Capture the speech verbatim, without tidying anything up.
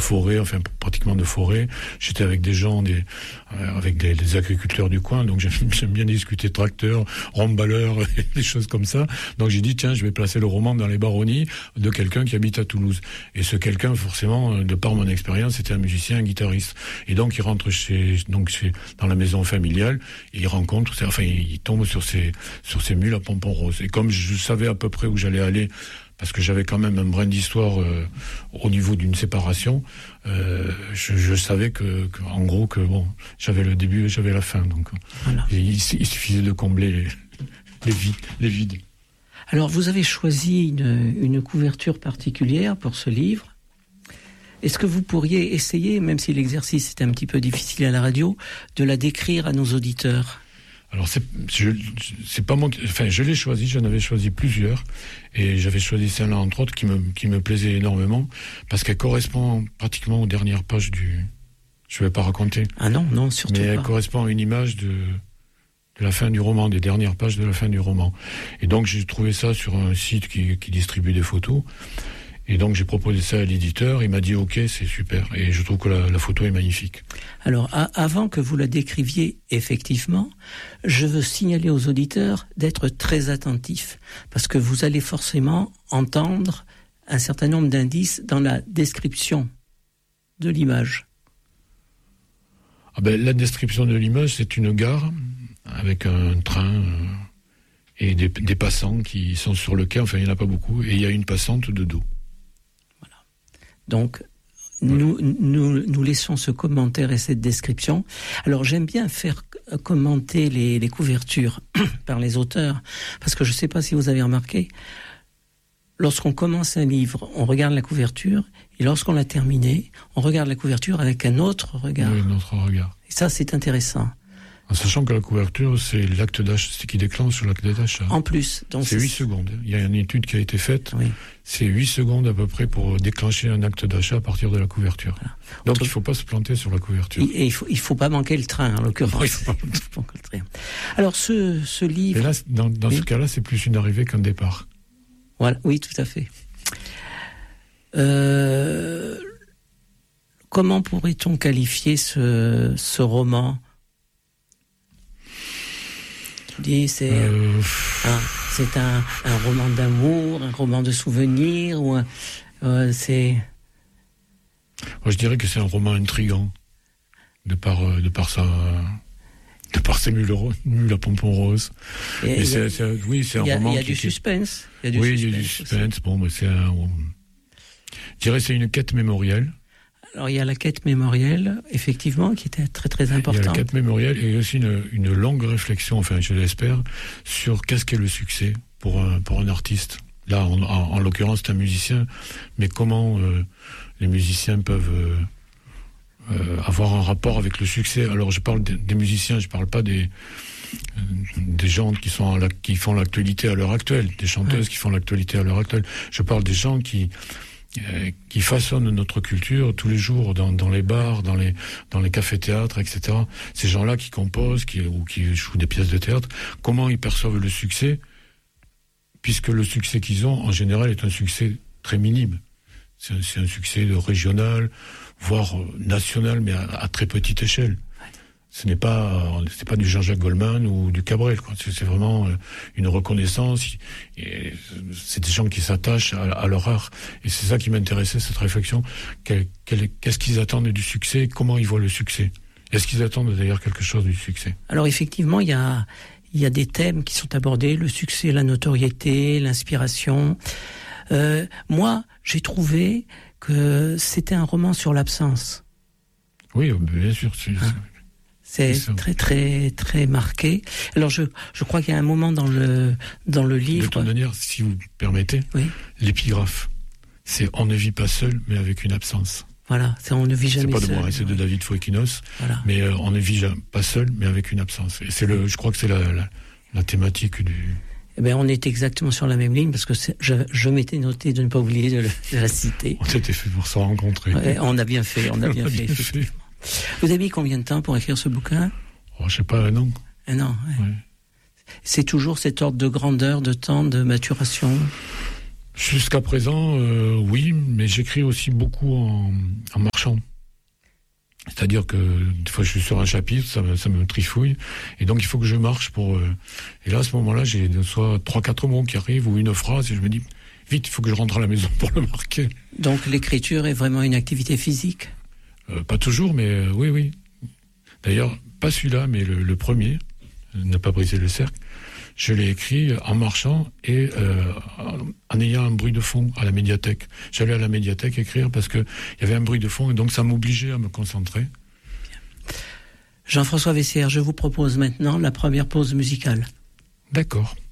forêt, enfin pratiquement de forêt. J'étais avec des gens, des, euh, avec des, des agriculteurs du coin, donc j'aime, j'aime bien discuter tracteurs, remballeurs, des choses comme ça. Donc j'ai dit, tiens, je vais placer le roman dans les baronnies de quelqu'un qui habite à Toulouse. Et ce quelqu'un, forcément, de par mon expérience, c'était un musicien, un guitariste. Et donc il rentre chez, donc chez, dans la maison familiale, et il rencontre, enfin il, il tombe sur ses, sur ses mules à pompons roses. Et comme je savais à peu près où j'allais aller, parce que j'avais quand même un brin d'histoire euh, au niveau d'une séparation, euh, je, je savais que, que, en gros, que bon, j'avais le début et j'avais la fin. Donc, voilà. il, il suffisait de combler les, les, vides, les vides. Alors, vous avez choisi une, une couverture particulière pour ce livre. Est-ce que vous pourriez essayer, même si l'exercice est un petit peu difficile à la radio, de la décrire à nos auditeurs ? Alors c'est, je, c'est pas moi, qui, enfin je l'ai choisi, j'en avais choisi plusieurs, et j'avais choisi celle-là entre autres qui me qui me plaisait énormément parce qu'elle correspond pratiquement aux dernières pages du. Je vais pas raconter. Ah non, non, surtout mais pas. Elle correspond à une image de de la fin du roman, des dernières pages de la fin du roman. Et donc j'ai trouvé ça sur un site qui qui distribue des photos. Et donc j'ai proposé ça à l'éditeur, il m'a dit ok, c'est super, et je trouve que la, la photo est magnifique. Alors à, avant que vous la décriviez effectivement, je veux signaler aux auditeurs d'être très attentifs, parce que vous allez forcément entendre un certain nombre d'indices dans la description de l'image. Ah ben, la description de l'image, c'est une gare avec un train euh, et des, des passants qui sont sur le quai, enfin il n'y en a pas beaucoup, et il y a une passante de dos. Donc, nous, nous, nous laissons ce commentaire et cette description. Alors, j'aime bien faire commenter les, les couvertures par les auteurs, parce que je ne sais pas si vous avez remarqué, lorsqu'on commence un livre, on regarde la couverture, et lorsqu'on l'a terminé, on regarde la couverture avec un autre regard. Oui, un autre regard. Et ça, c'est intéressant. En sachant que la couverture, c'est l'acte d'achat, c'est qui déclenche l'acte d'achat. En plus. Donc c'est huit secondes. Il y a une étude qui a été faite. Oui. C'est huit secondes à peu près pour déclencher un acte d'achat à partir de la couverture. Voilà. Donc Autre... il ne faut pas se planter sur la couverture. Et il faut, il faut pas manquer le train, en l'occurrence. Oui. Il faut pas manquer le train. Alors ce, ce livre... Et là, dans, dans oui. ce cas-là, c'est plus une arrivée qu'un départ. Voilà. Oui, tout à fait. Euh... Comment pourrait-on qualifier ce, ce roman ? Tu dis, c'est, euh... un, c'est un, un roman d'amour, un roman de souvenirs, ou un, euh, c'est... Moi, je dirais que c'est un roman intriguant, de par, de par sa... de par ses mules, mules à pompons roses. Et et c'est, c'est, oui, c'est un a, roman Il y a qui... du suspense. Il y a du oui, suspense il y a du suspense. Bon, mais c'est un... Je dirais que c'est une quête mémorielle. Alors, il y a la quête mémorielle, effectivement, qui était très, très importante. Il y a la quête mémorielle et aussi une, une longue réflexion, enfin, je l'espère, sur qu'est-ce qu'est le succès pour un, pour un artiste. Là, en, en, en l'occurrence, c'est un musicien, mais comment euh, les musiciens peuvent euh, euh, avoir un rapport avec le succès. Alors, je parle des, des musiciens, je parle pas des, euh, des gens qui, sont la, qui font l'actualité à l'heure actuelle, des chanteuses ouais. qui font l'actualité à l'heure actuelle. Je parle des gens qui... Euh, qui façonnent notre culture tous les jours dans, dans les bars, dans les, dans les cafés-théâtres, et cetera. Ces gens-là qui composent qui, ou qui jouent des pièces de théâtre, comment ils perçoivent le succès, puisque le succès qu'ils ont, en général, est un succès très minime. C'est un, c'est un succès de régional, voire national, mais à, à très petite échelle. Ce n'est pas, c'est pas du Jean-Jacques Goldman ou du Cabrel, quoi. C'est, c'est vraiment une reconnaissance. Et c'est des gens qui s'attachent à, à leur art. Et c'est ça qui m'intéressait, cette réflexion. Quel, quel, qu'est-ce qu'ils attendent du succès? Comment ils voient le succès? Est-ce qu'ils attendent d'ailleurs quelque chose du succès? Alors effectivement, il y a, il y a des thèmes qui sont abordés, le succès, la notoriété, l'inspiration. Euh, moi, j'ai trouvé que c'était un roman sur l'absence. Oui, bien sûr. C'est, hein? C'est, c'est très très très marqué. Alors je je crois qu'il y a un moment dans le dans le livre. De toute manière, si vous permettez, oui. L'épigraphe, c'est on ne vit pas seul, mais avec une absence. Voilà, c'est on ne vit jamais seul. C'est pas de moi, c'est de David Foikinos. Voilà. Mais euh, on ne vit jamais, pas seul, mais avec une absence. Et c'est le, je crois que c'est la la, la thématique du. Eh ben, on est exactement sur la même ligne parce que c'est, je, je m'étais noté de ne pas oublier de, le, de la citer. On s'était fait pour se rencontrer. Ouais, on a bien fait, on a bien on a fait. Bien fait. Vous avez mis combien de temps pour écrire ce bouquin? Oh, je sais pas, un an. Un an, ouais. Ouais. C'est toujours cet ordre de grandeur, de temps, de maturation? Jusqu'à présent, euh, oui, mais j'écris aussi beaucoup en, en marchant. C'est-à-dire que des fois je suis sur un chapitre, ça me, ça me trifouille, et donc il faut que je marche pour... Euh, et là, à ce moment-là, j'ai soit trois, quatre mots qui arrivent, ou une phrase, et je me dis, vite, il faut que je rentre à la maison pour le marquer. Donc l'écriture est vraiment une activité physique ? euh, Pas toujours, mais euh, oui, oui. D'ailleurs, pas celui-là, mais le, le premier, Ne pas briser le cercle, je l'ai écrit en marchant et euh, en ayant un bruit de fond à la médiathèque. J'allais à la médiathèque écrire parce qu'il y avait un bruit de fond et donc ça m'obligeait à me concentrer. Bien. Jean-François Vessières, je vous propose maintenant la première pause musicale. D'accord.